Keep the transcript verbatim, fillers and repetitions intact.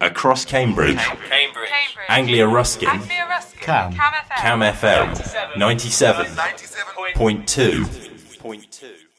Across Cambridge. Cambridge. Cambridge. Anglia Ruskin. Anglia Ruskin. Cam. Cam F M. Cam F M. ninety-seven point two. Point two.